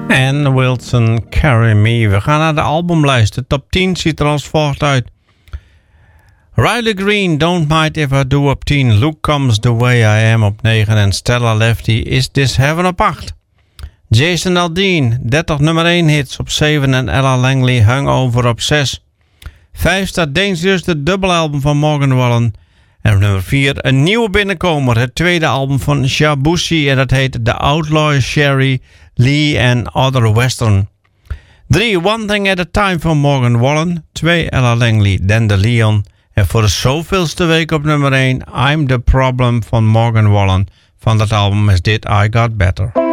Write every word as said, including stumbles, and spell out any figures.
En Wilson, Carry Me. We gaan naar de albumlijst. De top tien ziet er als volgt uit. Riley Green, Don't Mind If I Do op tien. Luke Combs, The Way I Am op negen. En Stella Lefty, Is This Heaven op acht. Jason Aldean, dertig nummer één hits op zeven. En Ella Langley, Hangover op zes. vijf staat Dangerous, de dubbelalbum van Morgan Wallen. En op nummer vier een nieuwe binnenkomer. Het tweede album van Shabushi. En dat heet The Outlaw Sherry Lee and Other Western. drie One Thing at a Time van Morgan Wallen. twee Ella Langley, Dandelion. En voor de zoveelste week op nummer één I'm the Problem van Morgan Wallen. Van dat album is dit I Got Better.